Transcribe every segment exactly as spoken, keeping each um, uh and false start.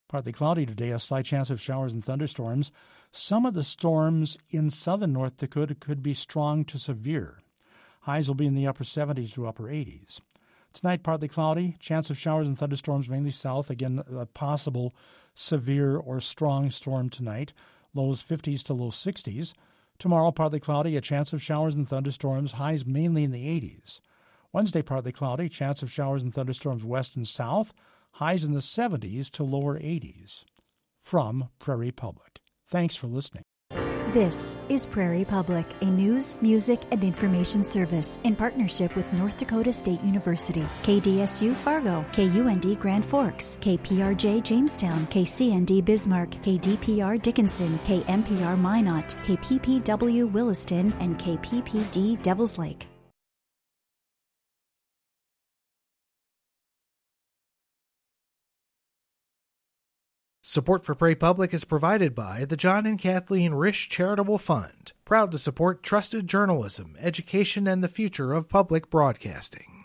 Partly cloudy today, a slight chance of showers and thunderstorms. Some of the storms in southern North Dakota could be strong to severe. Highs will be in the upper seventies to upper eighties. Tonight, partly cloudy, chance of showers and thunderstorms mainly south. Again, a possible severe or strong storm tonight. Lows fifties to low sixties. Tomorrow, partly cloudy, a chance of showers and thunderstorms. Highs mainly in the eighties. Wednesday, partly cloudy, chance of showers and thunderstorms west and south. Highs in the seventies to lower eighties. From Prairie Public. Thanks for listening. This is Prairie Public, a news, music, and information service in partnership with North Dakota State University, K D S U Fargo, K U N D Grand Forks, K P R J Jamestown, K C N D Bismarck, K D P R Dickinson, K M P R Minot, K P P W Williston, and K P P D Devils Lake. Support for Prairie Public is provided by the John and Kathleen Risch Charitable Fund, proud to support trusted journalism, education, and the future of public broadcasting.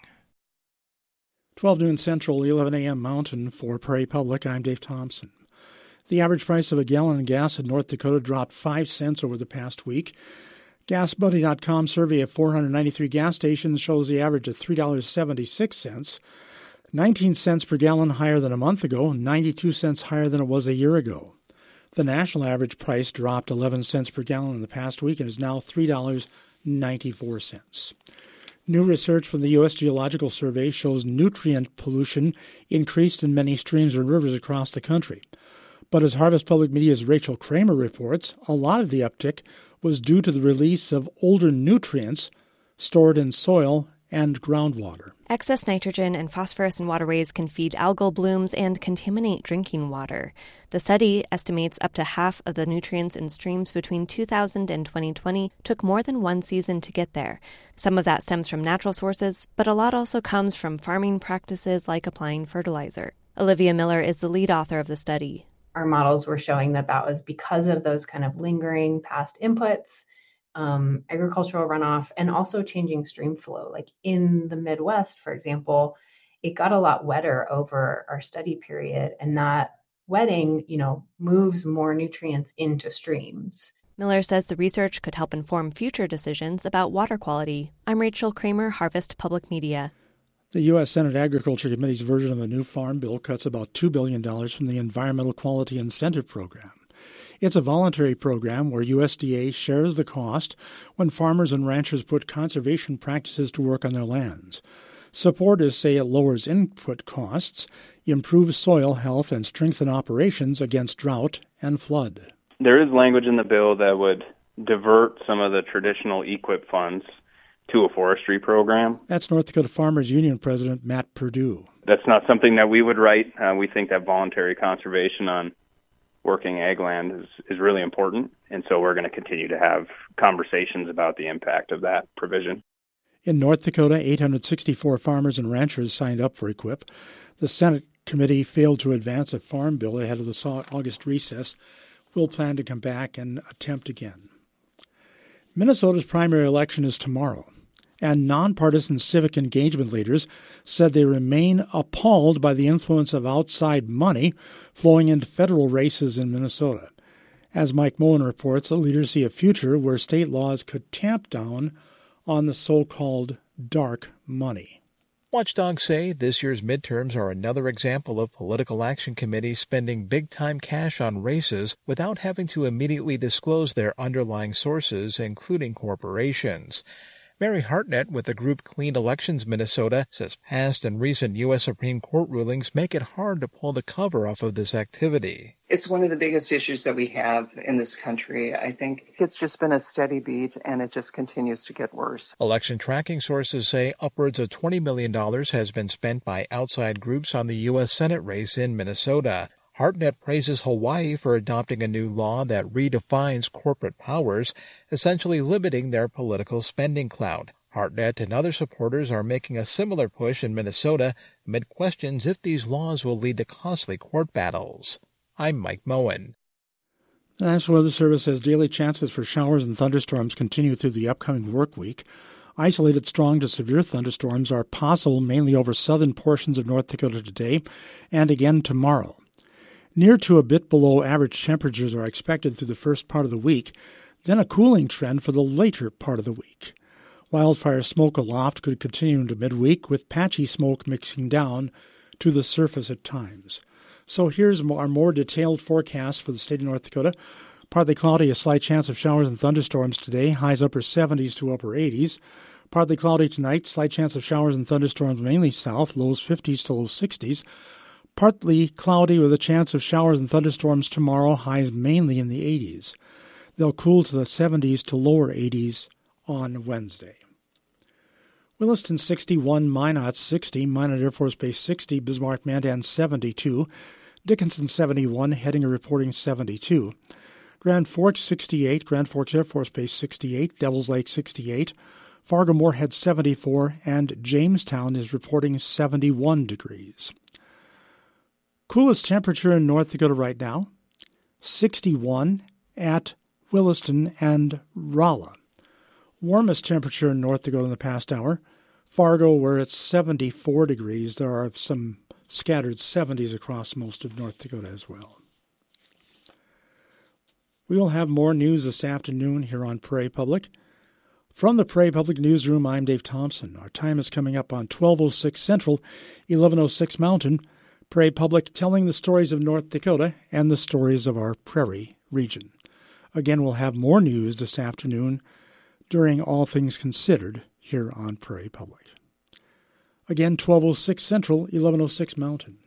twelve noon Central, eleven a.m. Mountain. For Prairie Public, I'm Dave Thompson. The average price of a gallon of gas in North Dakota dropped five cents over the past week. Gas Buddy dot com survey of four hundred ninety-three gas stations shows the average of three dollars and seventy-six cents. nineteen cents per gallon higher than a month ago, ninety-two cents higher than it was a year ago. The national average price dropped eleven cents per gallon in the past week and is now three dollars and ninety-four cents. New research from the U S Geological Survey shows nutrient pollution increased in many streams and rivers across the country. But as Harvest Public Media's Rachel Kramer reports, a lot of the uptick was due to the release of older nutrients stored in soil and groundwater. Excess nitrogen and phosphorus in waterways can feed algal blooms and contaminate drinking water. The study estimates up to half of the nutrients in streams between two thousand and twenty twenty took more than one season to get there. Some of that stems from natural sources, but a lot also comes from farming practices like applying fertilizer. Olivia Miller is the lead author of the study. Our models were showing that that was because of those kind of lingering past inputs, Um, agricultural runoff, and also changing stream flow. Like in the Midwest, for example, it got a lot wetter over our study period, and that wetting, you know, moves more nutrients into streams. Miller says the research could help inform future decisions about water quality. I'm Rachel Kramer, Harvest Public Media. The U S Senate Agriculture Committee's version of the new farm bill cuts about two billion dollars from the Environmental Quality Incentive Program. It's a voluntary program where U S D A shares the cost when farmers and ranchers put conservation practices to work on their lands. Supporters say it lowers input costs, improves soil health, and strengthens operations against drought and flood. There is language in the bill that would divert some of the traditional E Q I P funds to a forestry program. That's North Dakota Farmers Union President Matt Perdue. That's not something that we would write. Uh, we think that voluntary conservation on working ag land is, is really important, and so we're going to continue to have conversations about the impact of that provision. In North Dakota, eight hundred sixty-four farmers and ranchers signed up for E Q I P. The Senate committee failed to advance a farm bill ahead of the August recess. We'll plan to come back and attempt again. Minnesota's primary election is tomorrow, and nonpartisan civic engagement leaders said they remain appalled by the influence of outside money flowing into federal races in Minnesota. As Mike Moen reports, the leaders see a future where state laws could tamp down on the so-called dark money. Watchdogs say this year's midterms are another example of political action committees spending big-time cash on races without having to immediately disclose their underlying sources, including corporations. Mary Hartnett with the group Clean Elections Minnesota says past and recent U S Supreme Court rulings make it hard to pull the cover off of this activity. It's one of the biggest issues that we have in this country. I think it's just been a steady beat, and it just continues to get worse. Election tracking sources say upwards of twenty million dollars has been spent by outside groups on the U S Senate race in Minnesota. Hartnett praises Hawaii for adopting a new law that redefines corporate powers, essentially limiting their political spending clout. Hartnett and other supporters are making a similar push in Minnesota amid questions if these laws will lead to costly court battles. I'm Mike Moen. The National Weather Service says daily chances for showers and thunderstorms continue through the upcoming work week. Isolated strong to severe thunderstorms are possible mainly over southern portions of North Dakota today and again tomorrow. Near to a bit below average temperatures are expected through the first part of the week, then a cooling trend for the later part of the week. Wildfire smoke aloft could continue into midweek, with patchy smoke mixing down to the surface at times. So here's our more detailed forecast for the state of North Dakota. Partly cloudy, a slight chance of showers and thunderstorms today, highs upper seventies to upper eighties. Partly cloudy tonight, slight chance of showers and thunderstorms mainly south, lows fifties to low sixties. Partly cloudy with a chance of showers and thunderstorms tomorrow, highs mainly in the eighties. They'll cool to the seventies to lower eighties on Wednesday. Williston sixty-one, Minot sixty, Minot Air Force Base sixty, Bismarck Mandan seventy-two, Dickinson seventy-one, Hettinger reporting seventy-two, Grand Forks sixty-eight, Grand Forks Air Force Base sixty-eight, Devils Lake sixty-eight, Fargo Moorhead seventy-four, and Jamestown is reporting seventy-one degrees. Coolest temperature in North Dakota right now, sixty-one at Williston and Rolla. Warmest temperature in North Dakota in the past hour, Fargo, where it's seventy-four degrees. There are some scattered seventies across most of North Dakota as well. We will have more news this afternoon here on Prairie Public. From the Prairie Public Newsroom, I'm Dave Thompson. Our time is coming up on twelve oh six Central, eleven oh six Mountain. Prairie Public telling the stories of North Dakota and the stories of our prairie region. Again, we'll have more news this afternoon during All Things Considered here on Prairie Public. Again, twelve oh six Central, eleven oh six Mountain.